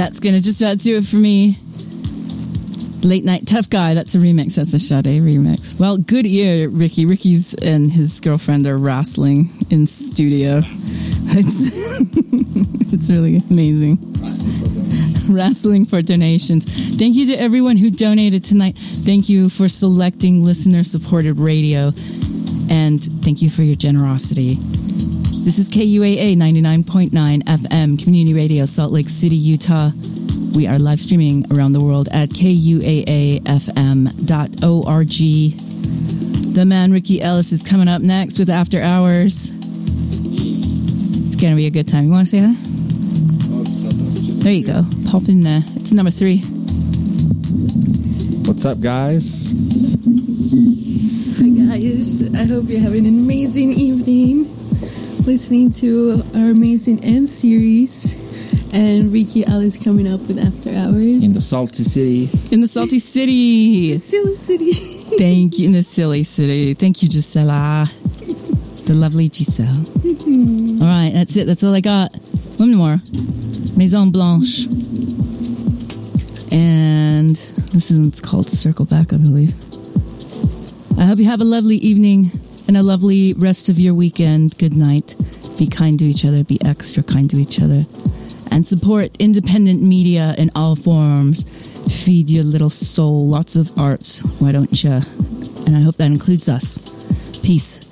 That's going to just about do it for me. Late Night Tough Guy. That's a remix. That's a Sade remix. Well, good ear, Ricky. Ricky's and his girlfriend are wrestling in studio. It's really amazing. Wrestling for donations. Thank you to everyone who donated tonight. Thank you for selecting listener-supported radio. And thank you for your generosity. This is KUAA 99.9 FM, Community Radio, Salt Lake City, Utah. We are live streaming around the world at kuaafm.org. The man Ricky Ellis is coming up next with After Hours. It's going to be a good time. You want to say hi? There you go. Pop in there. It's number 3. What's up, guys? Hi, guys. I hope you're having an amazing evening listening to our amazing end series. And Ricky Ellis coming up with After Hours. In the Salty City. In the Salty City. The Silly City. Thank you. In the Silly City. Thank you, Gisela. The lovely Giselle. All right, that's it. That's all I got. One more. Maison Blanche. And this is called Circle Back, I believe. I hope you have a lovely evening and a lovely rest of your weekend. Good night. Be kind to each other. Be extra kind to each other. And support independent media in all forms. Feed your little soul lots of arts. Why don't you? And I hope that includes us. Peace.